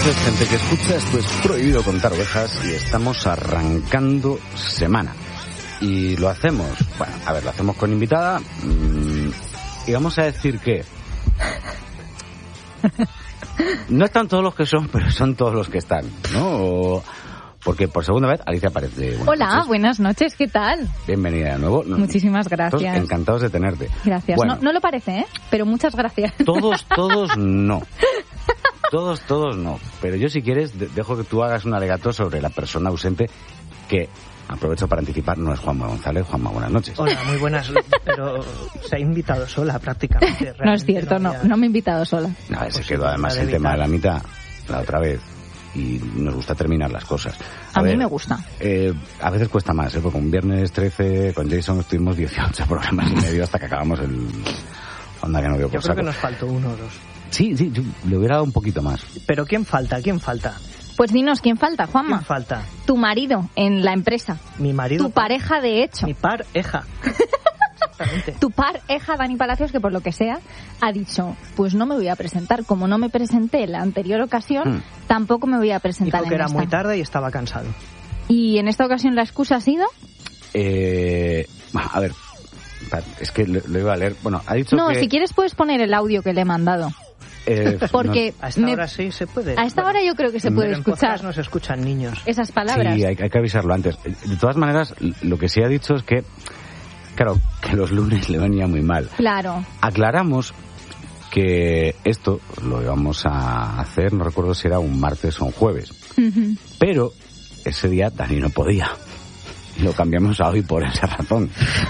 noches, gente que escucha. Esto es Prohibido Contar Ovejas y estamos arrancando semana. Y lo hacemos, bueno, a ver, lo hacemos con invitada y vamos a decir que no están todos los que son, pero son todos los que están, ¿no? Porque por segunda vez Alicia aparece. Hola, buenas noches, ¿qué tal? Bienvenida de nuevo. Muchísimas gracias. Todos encantados de tenerte. Gracias. Bueno, no lo parece, ¿eh? Pero muchas gracias. Todos no. Todos no. Pero yo, si quieres, dejo que tú hagas un alegato sobre la persona ausente que, aprovecho para anticipar, no es Juanma González. Juanma, buenas noches. Hola, muy buenas, pero se ha invitado sola prácticamente. No es cierto, no me he invitado sola. No, se quedó además el tema de la mitad la otra vez. Y nos gusta terminar las cosas. A mí me gusta. A veces cuesta más, porque un viernes 13 con Jason estuvimos 18 programas y medio hasta que acabamos el... Onda que no veo por saco. Yo creo que nos faltó uno o dos. Sí, yo le hubiera dado un poquito más. Pero ¿quién falta? Pues dinos, ¿quién falta, Juanma? ¿Quién falta? Tu marido en la empresa. Mi marido. Tu pareja, de hecho. Mi pareja. Tu pareja, Dani Palacios, que por lo que sea ha dicho, pues no me voy a presentar. Como no me presenté en la anterior ocasión, tampoco me voy a presentar. Dijo que era muy tarde y estaba cansado. ¿Y en esta ocasión la excusa ha sido? A ver, es que lo iba a leer. Bueno, ha dicho no, que... si quieres puedes poner el audio que le he mandado. Porque a esta hora sí se puede. A esta hora yo creo que se puede escuchar. No se escuchan niños. Esas palabras. Sí, hay que avisarlo antes. De todas maneras, lo que sí ha dicho es que, claro, que los lunes le venía muy mal. Claro. Aclaramos que esto lo íbamos a hacer, no recuerdo si era un martes o un jueves. Uh-huh. Pero ese día Dani no podía. Y lo cambiamos a hoy por esa razón.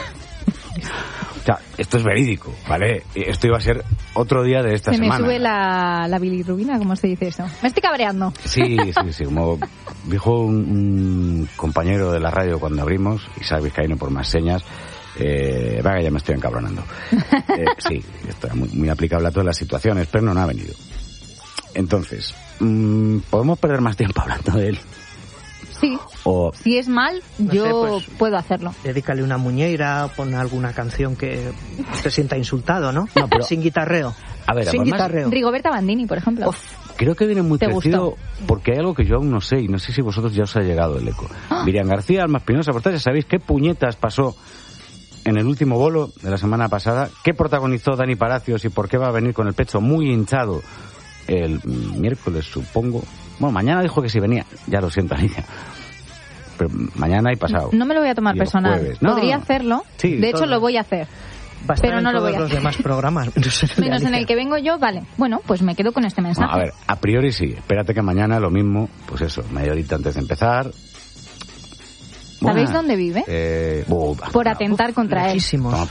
O sea, esto es verídico, ¿vale? Esto iba a ser otro día de esta semana. Se me sube la bilirrubina, ¿cómo se dice eso? Me estoy cabreando. Sí, como dijo un compañero de la radio cuando abrimos, Isaac Vizcaíno por más señas, venga, ya me estoy encabronando. Sí, esto es muy aplicable a todas las situaciones, pero no ha venido. Entonces, ¿podemos perder más tiempo hablando de él? Sí. Si es mal, no yo pues, puedo hacerlo. Dedícale una muñeira, pon alguna canción que se sienta insultado, ¿no? No, pero... Sin guitarreo. A ver, sin guitarreo. Rigoberta Bandini, por ejemplo. Creo que viene muy crecido gustó? Porque hay algo que yo aún no sé y no sé si vosotros ya os ha llegado el eco. Miriam García, Alma Espinosa, ya sabéis qué puñetas pasó en el último bolo de la semana pasada, qué protagonizó Dani Palacios y por qué va a venir con el pecho muy hinchado el miércoles, supongo. Bueno, mañana dijo que si venía, ya lo siento, Alicia. Pero mañana y pasado. No me lo voy a tomar personal. Podría hacerlo. Sí, de hecho, lo voy a hacer. Pero no lo voy a hacer. Los demás programas. Menos en el que vengo yo, vale. Bueno, pues me quedo con este mensaje. No, a ver, a priori sí. Espérate que mañana lo mismo, pues eso, media horita antes de empezar. ¿Sabéis dónde vive? Por atentar contra él.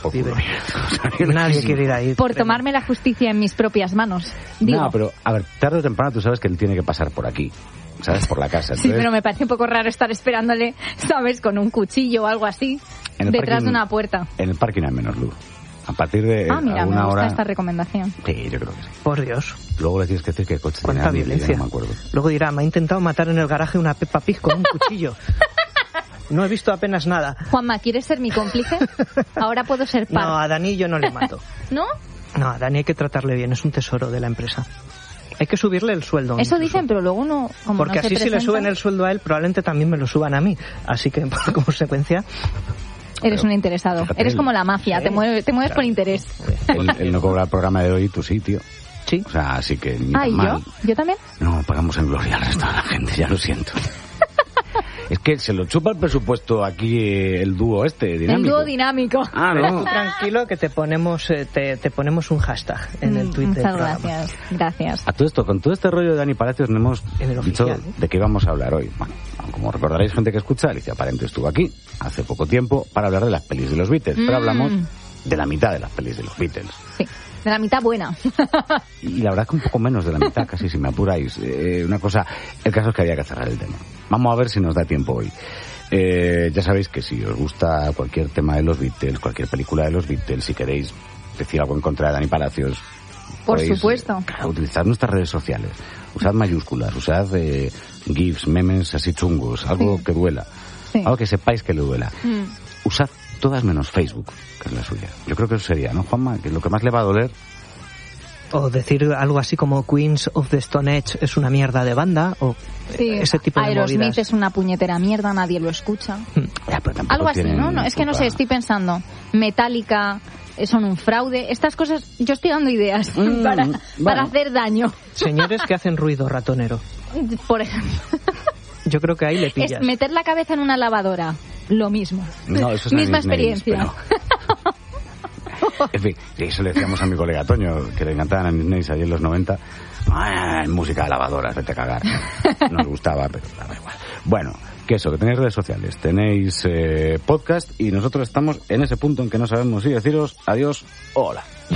Nadie quiere ir ahí. Por tomarme la justicia en mis propias manos. Digo. No, pero, a ver, tarde o temprano tú sabes que él tiene que pasar por aquí. ¿Sabes? Por la casa. Entonces, sí, pero me parece un poco raro estar esperándole, ¿sabes? Con un cuchillo o algo así, detrás de una puerta. En el parking hay menos luz. A partir de mira, alguna me gusta hora... esta recomendación. Sí, yo creo que sí. Por Dios. Luego le tienes que decir que el coche ¿cuánta tiene violencia? No me acuerdo. Luego dirá, me ha intentado matar en el garaje una Peppa Pig con un cuchillo. No he visto apenas nada. Juanma, ¿quieres ser mi cómplice? Ahora puedo ser par. No, a Dani yo no le mato. ¿No? No, a Dani hay que tratarle bien, es un tesoro de la empresa. Hay que subirle el sueldo. Eso dicen, pero luego no... Porque así si le suben el sueldo a él, probablemente también me lo suban a mí. Así que, por consecuencia... Eres un interesado. Eres como la mafia, te mueves por interés. Él no cobra el programa de hoy, tú sí, tío. Sí. O sea, así que ni ¿y mal. yo también? No, pagamos en gloria al resto de la gente, ya lo siento. Es que se lo chupa el presupuesto aquí el dúo dinámico. El dúo dinámico. No. Tranquilo que te ponemos un hashtag en el Twitter. Muchas gracias. A todo esto, con todo este rollo de Dani Palacios no hemos dicho de qué íbamos a hablar hoy. Bueno, como recordaréis, gente que escucha, Alicia Parente estuvo aquí hace poco tiempo para hablar de las pelis de los Beatles, pero hablamos de la mitad de las pelis de los Beatles. Sí. De la mitad buena. Y la verdad que un poco menos de la mitad, casi si me apuráis. Una cosa, el caso es que había que cerrar el tema. Vamos a ver si nos da tiempo hoy. Ya sabéis que si os gusta cualquier tema de los Beatles, cualquier película de los Beatles, si queréis decir algo en contra de Dani Palacios, por supuesto. Utilizad nuestras redes sociales. Usad mayúsculas, usad gifs, memes así chungos, algo que duela. Sí. Algo que sepáis que le duela. Usad todas menos Facebook, que es la suya. Yo creo que eso sería, ¿no, Juanma? Que lo que más le va a doler O decir algo así como Queens of the Stone Age es una mierda de banda, o ese tipo de Aerosmith movidas. es una puñetera mierda, nadie lo escucha. Algo así, ¿no? Es que no sé, estoy pensando. Metallica son un fraude. Estas cosas, yo estoy dando ideas para hacer daño. Señores que hacen ruido ratonero. Por ejemplo. Yo creo que ahí le pillas. Es meter la cabeza en una lavadora, lo mismo. No, eso es misma Nine Inch Nails, experiencia. En fin, eso le decíamos a mi colega Toño, que le encantaban a Nine Inch Nails allí en los 90. Música de lavadoras, vete a cagar. Nos gustaba, pero da igual. Bueno, que eso, que tenéis redes sociales, tenéis podcast, y nosotros estamos en ese punto en que no sabemos si deciros adiós o hola.